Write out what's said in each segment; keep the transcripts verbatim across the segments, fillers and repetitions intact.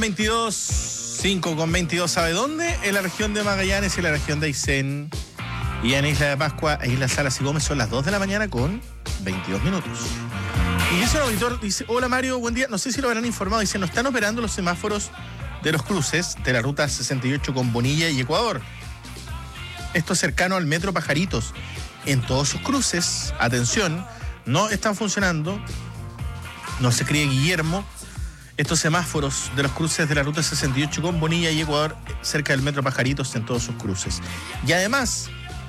veintidós, cinco con veintidós, ¿sabe dónde? En la región de Magallanes y la región de Aysén. Y en Isla de Pascua, e Isla Salas y Gómez son las dos de la mañana con veintidós minutos. Y dice un auditor, dice, hola Mario, buen día. No sé si lo habrán informado, dice, no están operando los semáforos de los cruces de la ruta sesenta y ocho con Bonilla y Ecuador. Esto es cercano al metro Pajaritos. En todos sus cruces, atención, no están funcionando. No se cree Guillermo. Estos semáforos de los cruces de la ruta sesenta y ocho con Bonilla y Ecuador cerca del metro Pajaritos en todos sus cruces. Y además,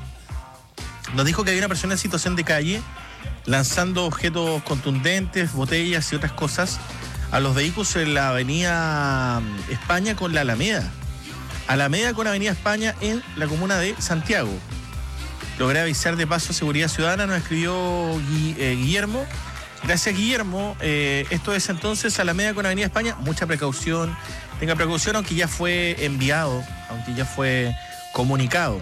nos dijo que había una persona en situación de calle lanzando objetos contundentes, botellas y otras cosas a los vehículos en la avenida España con la Alameda. Alameda con avenida España en la comuna de Santiago. Logré avisar de paso a Seguridad Ciudadana, nos escribió Gui- eh, Guillermo. Gracias, Guillermo. Eh, esto es entonces Alameda con avenida España. Mucha precaución. Tenga precaución, aunque ya fue enviado, aunque ya fue comunicado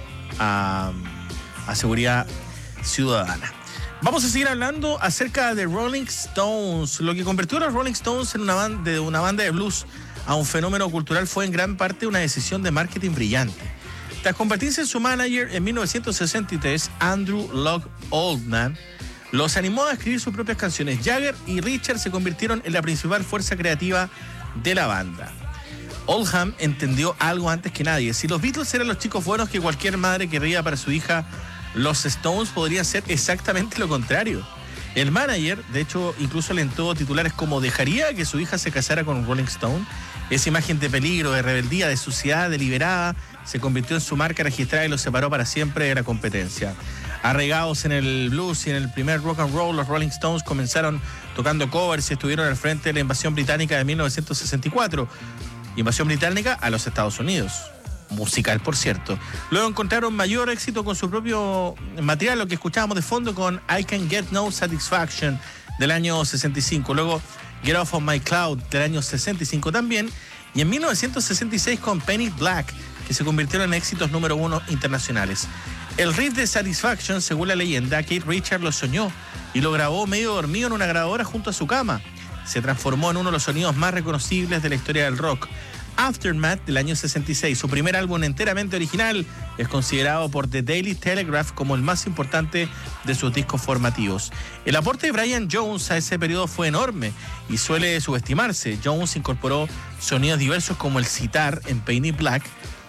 a, a Seguridad Ciudadana. Vamos a seguir hablando acerca de Rolling Stones. Lo que convirtió a los Rolling Stones en una banda, de una banda de blues a un fenómeno cultural fue en gran parte una decisión de marketing brillante. Tras convertirse en su manager en mil novecientos sesenta y tres, Andrew Loog Oldham los animó a escribir sus propias canciones. Jagger y Richard se convirtieron en la principal fuerza creativa de la banda. Oldham entendió algo antes que nadie. Si los Beatles eran los chicos buenos que cualquier madre querría para su hija, los Stones podrían ser exactamente lo contrario. El manager, de hecho, incluso alentó titulares como «¿Dejaría que su hija se casara con un Rolling Stone?». Esa imagen de peligro, de rebeldía, de suciedad deliberada se convirtió en su marca registrada y los separó para siempre de la competencia. Arraigados en el blues y en el primer rock and roll, los Rolling Stones comenzaron tocando covers y estuvieron al frente de la invasión británica de mil novecientos sesenta y cuatro. Invasión británica a los Estados Unidos. Musical, por cierto. Luego encontraron mayor éxito con su propio material, lo que escuchábamos de fondo con I Can Get No Satisfaction del año sesenta y cinco. Luego Get Off of My Cloud del año sesenta y cinco también. Y en mil novecientos sesenta y seis con Penny Black, que se convirtieron en éxitos número uno internacionales. El riff de Satisfaction, según la leyenda, Keith Richards lo soñó y lo grabó medio dormido en una grabadora junto a su cama. Se transformó en uno de los sonidos más reconocibles de la historia del rock. Aftermath del año sesenta y seis, su primer álbum enteramente original, es considerado por The Daily Telegraph como el más importante de sus discos formativos. El aporte de Brian Jones a ese periodo fue enorme y suele subestimarse. Jones incorporó sonidos diversos como el sitar en Penny Black,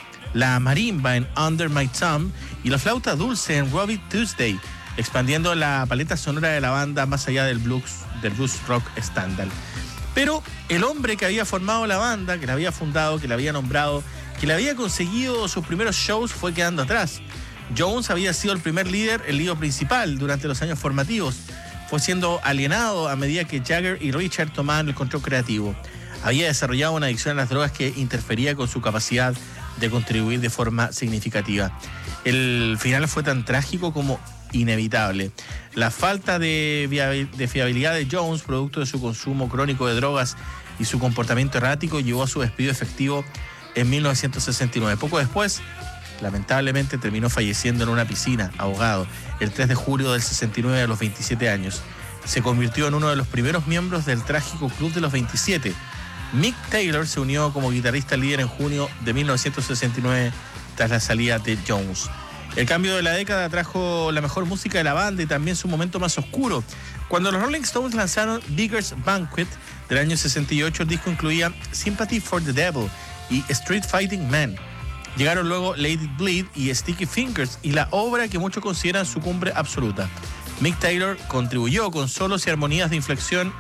la marimba en Under My Thumb y la flauta dulce en Ruby Tuesday, expandiendo la paleta sonora de la banda más allá del blues, del blues rock estándar. Pero el hombre que había formado la banda, que la había fundado, que la había nombrado, que le había conseguido sus primeros shows, fue quedando atrás. Jones había sido el primer líder, el líder principal durante los años formativos. Fue siendo alienado a medida que Jagger y Richard tomaban el control creativo. Había desarrollado una adicción a las drogas que interfería con su capacidad de contribuir de forma significativa. El final fue tan trágico como inevitable. La falta de, viabil- de fiabilidad de Jones, producto de su consumo crónico de drogas y su comportamiento errático, llevó a su despido efectivo en mil novecientos sesenta y nueve. Poco después, lamentablemente, terminó falleciendo en una piscina, ahogado, el tres de julio del sesenta y nueve a los veintisiete años. Se convirtió en uno de los primeros miembros del trágico Club de los veintisiete. Mick Taylor se unió como guitarrista líder en junio de mil novecientos sesenta y nueve tras la salida de Jones. El cambio de la década trajo la mejor música de la banda y también su momento más oscuro. Cuando los Rolling Stones lanzaron Beggars Banquet del año sesenta y ocho, el disco incluía Sympathy for the Devil y Street Fighting Man. Llegaron luego Let It Bleed y Sticky Fingers y la obra que muchos consideran su cumbre absoluta. Mick Taylor contribuyó con solos y armonías de inflexión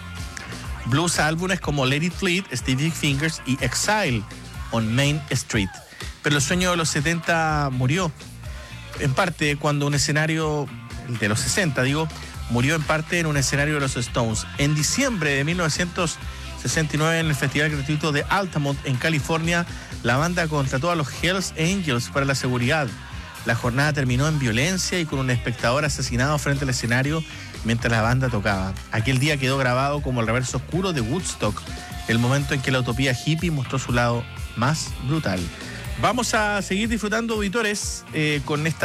blues a álbumes como Let It Bleed, Sticky Fingers y Exile on Main Street. Pero el sueño de los setenta murió. En parte cuando un escenario de los sesenta, digo, murió en parte en un escenario de los Stones. En diciembre de mil novecientos sesenta y nueve, en el Festival Gratuito de Altamont, en California, la banda contrató a los Hells Angels para la seguridad. La jornada terminó en violencia y con un espectador asesinado frente al escenario mientras la banda tocaba. Aquel día quedó grabado como el reverso oscuro de Woodstock, el momento en que la utopía hippie mostró su lado más brutal. Vamos a seguir disfrutando, auditores, eh, con esta